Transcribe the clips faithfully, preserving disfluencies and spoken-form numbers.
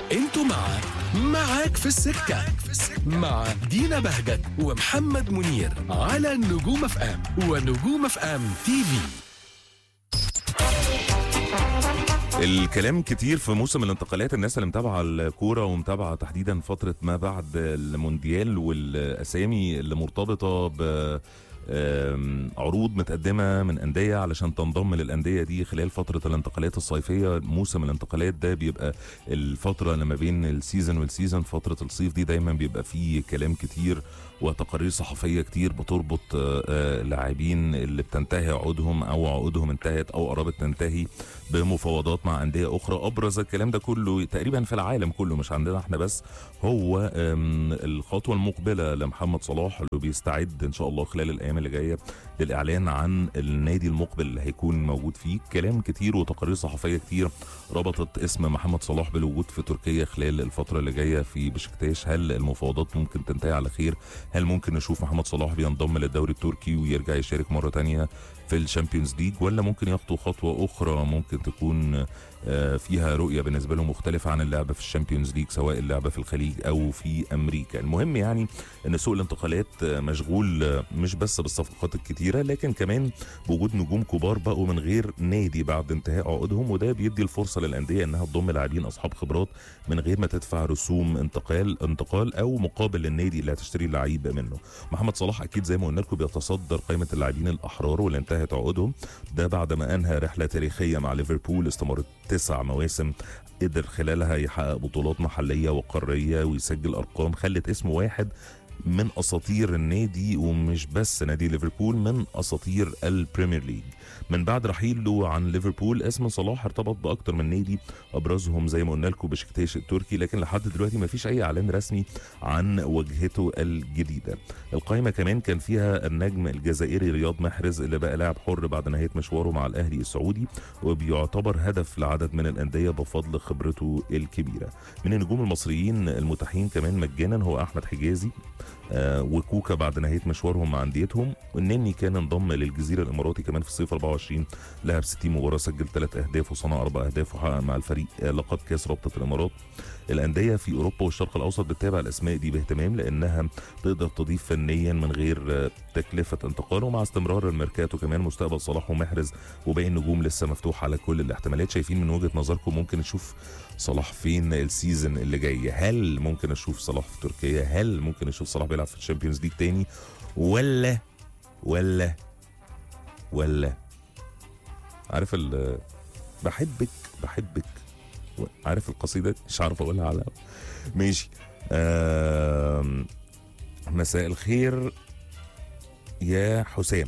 انتوا مع معاك في السكة مع دينا بهجت ومحمد منير على نجوم اف ام ونجوم اف ام تي في. الكلام كتير في موسم الانتقالات، الناس اللي متابعه الكوره ومتابعه تحديدا فتره ما بعد المونديال والاسامي اللي مرتبطه ب عروض متقدمه من انديه علشان تنضم للانديه دي خلال فتره الانتقالات الصيفيه. موسم الانتقالات ده بيبقى الفتره اللي ما بين السيزون والسيزون، فتره الصيف دي دايما بيبقى فيه كلام كتير وتقارير صحفيه كتير بتربط لاعبين اللي بتنتهي عقودهم او عقودهم انتهت او قربت تنتهي بمفاوضات مع انديه اخرى. ابرز الكلام ده كله تقريبا في العالم كله مش عندنا احنا بس، هو الخطوه المقبله لمحمد صلاح اللي بيستعد ان شاء الله خلال الايام اللي جايه للاعلان عن النادي المقبل اللي هيكون موجود فيه. كلام كتير وتقارير صحفيه كتير ربطت اسم محمد صلاح بالوجود في تركيا خلال الفتره اللي جايه في بشكتاش. هل المفاوضات ممكن تنتهي على خير؟ هل ممكن نشوف محمد صلاح بينضم للدوري التركي ويرجع يشارك مره تانية في الشامبيونز ليج، ولا ممكن يخطو خطوه اخرى ممكن تكون فيها رؤيه بالنسبه له مختلفه عن اللعبه في الشامبيونز ليج سواء اللعبه في الخليج او في امريكا؟ المهم يعني ان سوق الانتقالات مشغول مش بس بالصفقات الكتيره لكن كمان بوجود نجوم كبار بقوا من غير نادي بعد انتهاء عقودهم، وده بيدي الفرصه للانديه انها تضم لاعبين اصحاب خبرات من غير ما تدفع رسوم انتقال انتقال او مقابل للنادي اللي هتشتري اللعيب منه. محمد صلاح اكيد زي ما قلنا لكم بيتصدر قائمه اللاعبين الاحرار واللي انتهت عقودهم، ده بعد ما انهى رحله تاريخيه مع ليفربول استمرت تسع مواسم قدر خلالها يحقق بطولات محليه وقاريه ويسجل ارقام خلت اسمه واحد من اساطير النادي، ومش بس نادي ليفربول، من اساطير البريمير ليج. من بعد رحيله عن ليفربول اسم صلاح ارتبط باكتر من نادي ابرزهم زي ما قلنا لكم بشكتاش التركي، لكن لحد دلوقتي ما فيش اي اعلان رسمي عن وجهته الجديده. القائمه كمان كان فيها النجم الجزائري رياض محرز اللي بقى لاعب حر بعد نهايه مشواره مع الاهلي السعودي، وبيعتبر هدف لعدد من الانديه بفضل خبرته الكبيره. من النجوم المصريين المتاحين كمان مجانا هو احمد حجازي آه وكوكا بعد نهايه مشوارهم مع انديتهم، والنني كان انضم للجزيره الاماراتي كمان في الصيف أربعة وعشرين، لعب ستين مباراه سجل ثلاث اهداف وصنع اربع اهداف وحقق مع الفريق آه لقب كاس رابطه الامارات. الانديه في اوروبا والشرق الاوسط بتتابع الاسماء دي باهتمام لانها تقدر تضيف فنيا من غير آه تكلفه انتقال، ومع استمرار الميركاتو كمان مستقبل صلاح ومحرز وباقي النجوم لسه مفتوح على كل الاحتمالات. شايفين من وجهه نظركم ممكن نشوف صلاح فين السيزون اللي جاي؟ هل ممكن نشوف صلاح في تركيا؟ هل ممكن نشوف صلاح بيلعب في الشامبيونز ليج تاني؟ ولا ولا ولا عارف ال بحبك بحبك عارف القصيدة مش عارف اقولها على ماشي. مساء الخير يا حسام.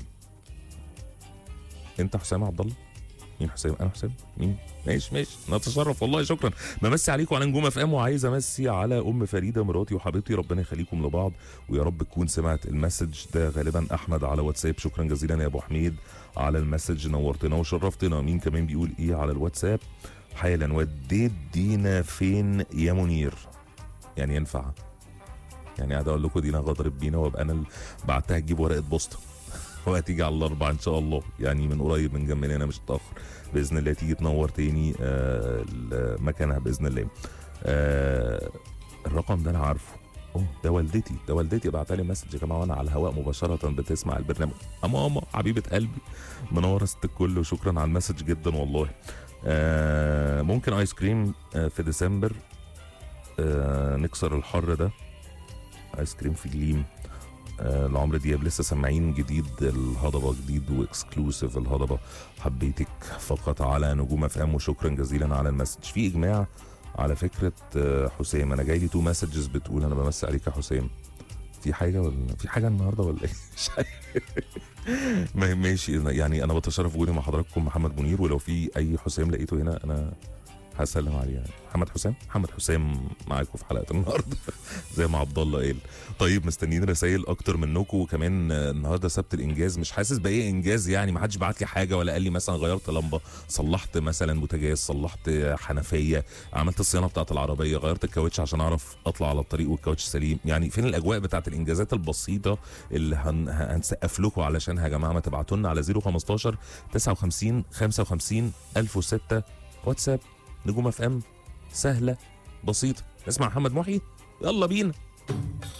انت حسام عبد الله؟ مين حسام؟ انا حسام؟ مين؟ ماشي ماشي نتشرف والله، شكرا. بمسي عليكم على نجوم اف ام، وعايز امسي على ام فريده مراتي وحبيبتي، ربنا يخليكم لبعض ويا رب تكون سمعت المسج ده. غالبا احمد على واتساب، شكرا جزيلا يا ابو حميد على المسج، نورتنا وشرفتنا. مين كمان بيقول ايه على الواتساب؟ حالا وديت دينا فين يا منير؟ يعني ينفع يعني قاعد اقول لكم دينا غدرت بينا وابقى انا بعتها تجيب ورقه بوسطه وهتيجي على الاربع ان شاء الله، يعني من قريب من جنبنا هنا مش متاخر باذن الله تيجي تنور تاني آه مكانها باذن الله. آه الرقم ده انا عارفه، اوه ده والدتي، ده والدتي بعتها لي مسج يا جماعه وانا على الهواء مباشره بتسمع البرنامج. ماما حبيبه قلبي منوره ست الكل وشكرا على المسج جدا والله. آه ممكن ايس كريم آه في ديسمبر آه نكسر الحر ده، ايس كريم في جليم آه لعمرو دياب لسه سامعين جديد الهضبه، جديد واكسكلوسيف الهضبه. حبيتك فقط على نجوم اف ام، وشكرا جزيلا على المسج. في اجماع على فكره آه حسام، انا جاي لي تو مسجز بتقول انا بمسي عليك يا حسام. في حاجه ولا في حاجه النهارده ولا ايه؟ مش عارف. ماشي يعني انا بتشرف وجودي مع حضراتكم محمد منير، ولو في اي حسام لقيته هنا انا هسلم عليه. محمد حسام محمد حسام معاكم في حلقه النهارده زي ما عبد الله قال. طيب مستنيين رسائل اكتر منكم، وكمان النهارده سبت الانجاز، مش حاسس باي انجاز يعني، ما حدش بعت لي حاجه ولا قال لي مثلا غيرت لمبه، صلحت مثلا بوتاجاز، صلحت حنفيه، عملت الصيانه بتاعه العربيه، غيرت الكاوتش عشان اعرف اطلع على الطريق والكاوتش سليم. يعني فين الاجواء بتاعه الانجازات البسيطه اللي هن... هنسقف لكم علشانها يا جماعه؟ ما تبعتوا لنا على صفر خمستاشر تسعة وخمسين خمسة وخمسين ألف وستة واتساب. نجوم اف ام سهله بسيطه. نسمع محمد محي، يلا بينا.